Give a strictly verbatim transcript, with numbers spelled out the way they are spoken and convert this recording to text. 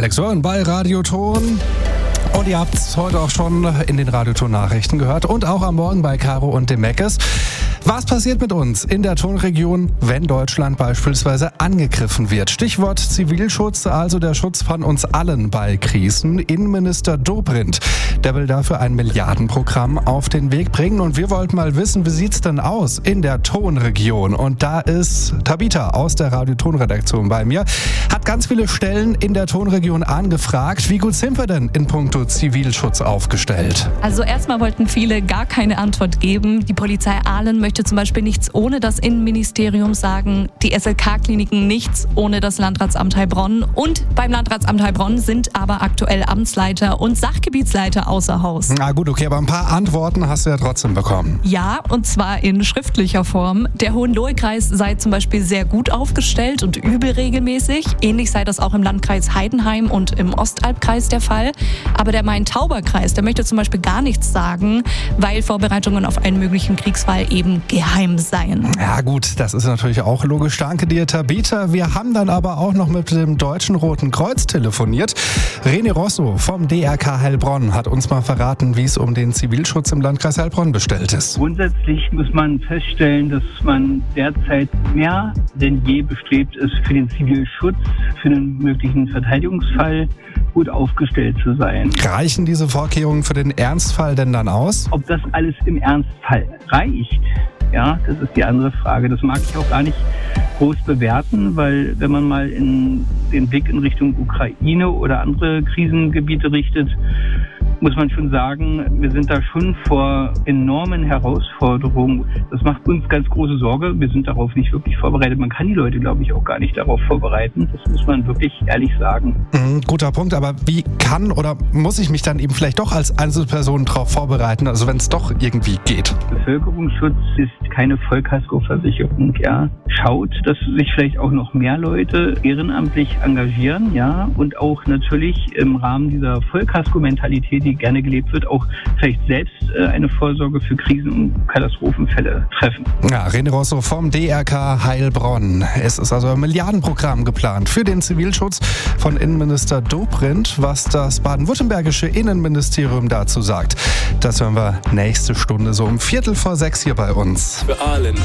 Alex Röhren bei Radioton. Und ihr habt es heute auch schon in den Radioton-Nachrichten gehört und auch am Morgen bei Caro und dem Meckes. Was passiert mit uns in der Tonregion, wenn Deutschland beispielsweise angegriffen wird? Stichwort Zivilschutz, also der Schutz von uns allen bei Krisen. Innenminister Dobrindt, der will dafür ein Milliardenprogramm auf den Weg bringen. Und wir wollten mal wissen, wie sieht's denn aus in der Tonregion? Und da ist Tabita aus der Radioton-Redaktion bei mir. Hat ganz viele Stellen in der Tonregion angefragt. Wie gut sind wir denn in puncto Zivilschutz aufgestellt? Also erstmal wollten viele gar keine Antwort geben. Die Polizei Aalen möchte zum Beispiel nichts ohne das Innenministerium sagen. Die S L K-Kliniken nichts ohne das Landratsamt Heilbronn. Und beim Landratsamt Heilbronn sind aber aktuell Amtsleiter und Sachgebietsleiter außer Haus. Na gut, okay, aber ein paar Antworten hast du ja trotzdem bekommen. Ja, und zwar in schriftlicher Form. Der Hohenlohe-Kreis sei zum Beispiel sehr gut aufgestellt und übe regelmäßig. Ähnlich sei das auch im Landkreis Heidenheim und im Ostalbkreis der Fall. Aber der Main-Tauber-Kreis, der möchte zum Beispiel gar nichts sagen, weil Vorbereitungen auf einen möglichen Kriegsfall eben geheim seien. Ja gut, das ist natürlich auch logisch. Danke dir, Tabita. Wir haben dann aber auch noch mit dem Deutschen Roten Kreuz telefoniert. René Rosso vom D R K Heilbronn hat uns mal verraten, wie es um den Zivilschutz im Landkreis Heilbronn bestellt ist. Grundsätzlich muss man feststellen, dass man derzeit mehr denn je bestrebt ist, für den Zivilschutz, für einen möglichen Verteidigungsfall gut aufgestellt zu sein. Reichen diese Vorkehrungen für den Ernstfall denn dann aus? Ob das alles im Ernstfall reicht, ja, das ist die andere Frage. Das mag ich auch gar nicht groß bewerten, weil wenn man mal in den Blick in Richtung Ukraine oder andere Krisengebiete richtet, muss man schon sagen, wir sind da schon vor enormen Herausforderungen. Das macht uns ganz große Sorge. Wir sind darauf nicht wirklich vorbereitet. Man kann die Leute, glaube ich, auch gar nicht darauf vorbereiten. Das muss man wirklich ehrlich sagen. Mhm, guter Punkt, aber wie kann oder muss ich mich dann eben vielleicht doch als Einzelperson darauf vorbereiten, also wenn es doch irgendwie geht? Bevölkerungsschutz ist keine Vollkaskoversicherung, ja. Schaut, dass sich vielleicht auch noch mehr Leute ehrenamtlich engagieren, ja, und auch natürlich im Rahmen dieser Vollkasko-Mentalität, die gerne gelebt wird, auch vielleicht selbst äh, eine Vorsorge für Krisen- und Katastrophenfälle treffen. Ja, René Rosso vom D R K Heilbronn. Es ist also ein Milliardenprogramm geplant für den Zivilschutz von Innenminister Dobrindt. Was das baden-württembergische Innenministerium dazu sagt, das hören wir nächste Stunde so um Viertel vor sechs hier bei uns. Für Aalen.